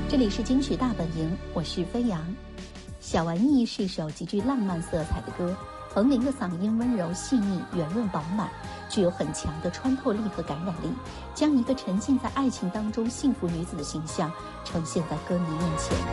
这里是金曲大本营，我是飞扬。小玩意是一首极具浪漫色彩的歌，彭羚的嗓音温柔细腻、圆润饱满，具有很强的穿透力和感染力，将一个沉浸在爱情当中幸福女子的形象呈现在歌迷面前。